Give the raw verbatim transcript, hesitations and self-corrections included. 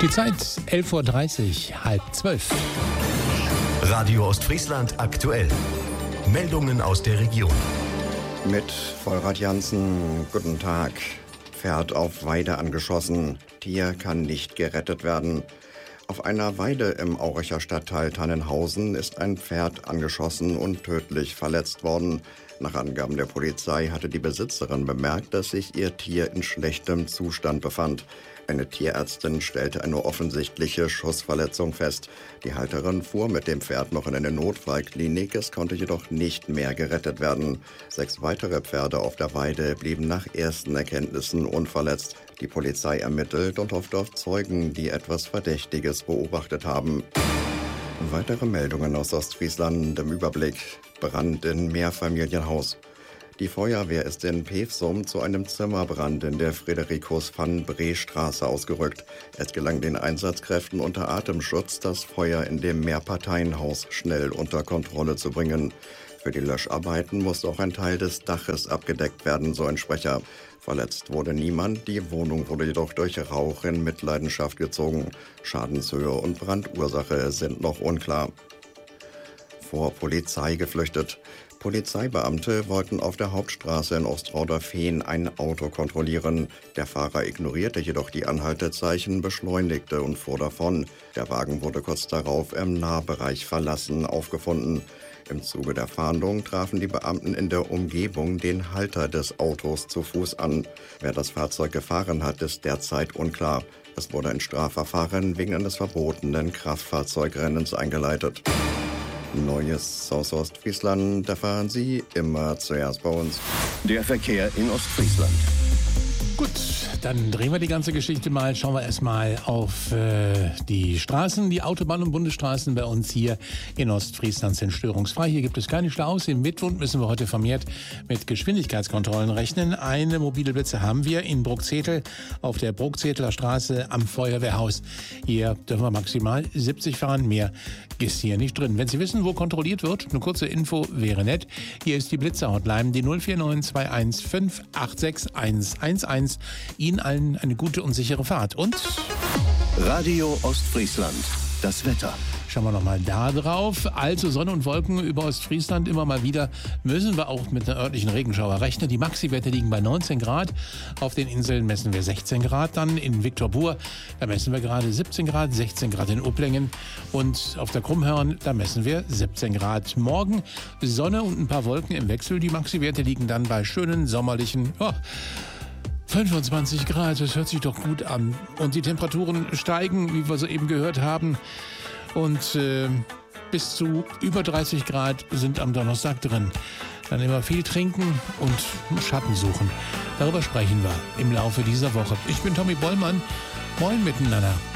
Die Zeit elf Uhr dreißig, halb zwölf. Radio Ostfriesland aktuell. Meldungen aus der Region. Mit Vollrad Jansen, guten Tag. Pferd auf Weide angeschossen. Tier kann nicht gerettet werden. Auf einer Weide im Auricher Stadtteil Tannenhausen ist ein Pferd angeschossen und tödlich verletzt worden. Nach Angaben der Polizei hatte die Besitzerin bemerkt, dass sich ihr Tier in schlechtem Zustand befand. Eine Tierärztin stellte eine offensichtliche Schussverletzung fest. Die Halterin fuhr mit dem Pferd noch in eine Notfallklinik, es konnte jedoch nicht mehr gerettet werden. Sechs weitere Pferde auf der Weide blieben nach ersten Erkenntnissen unverletzt. Die Polizei ermittelt und hofft auf Zeugen, die etwas Verdächtiges beobachtet haben. Weitere Meldungen aus Ostfriesland im Überblick. Brand in Mehrfamilienhaus. Die Feuerwehr ist in Pevsum zu einem Zimmerbrand in der Friederichus-van-Bree-Straße ausgerückt. Es gelang den Einsatzkräften unter Atemschutz, das Feuer in dem Mehrparteienhaus schnell unter Kontrolle zu bringen. Für die Löscharbeiten musste auch ein Teil des Daches abgedeckt werden, so ein Sprecher. Verletzt wurde niemand, die Wohnung wurde jedoch durch Rauch in Mitleidenschaft gezogen. Schadenshöhe und Brandursache sind noch unklar. Vor Polizei geflüchtet. Polizeibeamte wollten auf der Hauptstraße in Ostrauder-Fehn ein Auto kontrollieren. Der Fahrer ignorierte jedoch die Anhaltezeichen, beschleunigte und fuhr davon. Der Wagen wurde kurz darauf im Nahbereich verlassen aufgefunden. Im Zuge der Fahndung trafen die Beamten in der Umgebung den Halter des Autos zu Fuß an. Wer das Fahrzeug gefahren hat, ist derzeit unklar. Es wurde ein Strafverfahren wegen eines verbotenen Kraftfahrzeugrennens eingeleitet. Neues aus Ostfriesland erfahren Sie immer zuerst bei uns. Der Verkehr in Ostfriesland. Gut, dann drehen wir die ganze Geschichte mal. Schauen wir erstmal auf äh, die Straßen. Die Autobahn- und Bundesstraßen bei uns hier in Ostfriesland sind störungsfrei. Hier gibt es keine Staus. Im Mittwoch müssen wir heute vermehrt mit Geschwindigkeitskontrollen rechnen. Eine mobile Blitze haben wir in Bruckzetel auf der Bruckzeteler Straße am Feuerwehrhaus. Hier dürfen wir maximal siebzig fahren. Mehr ist hier nicht drin. Wenn Sie wissen, wo kontrolliert wird, eine kurze Info wäre nett. Hier ist die Blitzer-Hotline, die null vier neun zwei eins fünf acht sechs eins eins eins. Ihnen allen eine gute und sichere Fahrt. Und Radio Ostfriesland. Das Wetter. Schauen wir nochmal da drauf. Also Sonne und Wolken über Ostfriesland immer mal wieder. Müssen wir auch mit einer örtlichen Regenschauer rechnen. Die Maxi-Werte liegen bei neunzehn Grad. Auf den Inseln messen wir sechzehn Grad. Dann in Viktorbur, da messen wir gerade siebzehn Grad. sechzehn Grad in Upplingen. Und auf der Krummhörn, da messen wir siebzehn Grad. Morgen Sonne und ein paar Wolken im Wechsel. Die Maxi-Werte liegen dann bei schönen sommerlichen oh, fünfundzwanzig Grad. Das hört sich doch gut an. Und die Temperaturen steigen, wie wir soeben gehört haben. Und äh, bis zu über dreißig Grad sind am Donnerstag drin. Dann immer viel trinken und Schatten suchen. Darüber sprechen wir im Laufe dieser Woche. Ich bin Tommy Bollmann. Moin miteinander.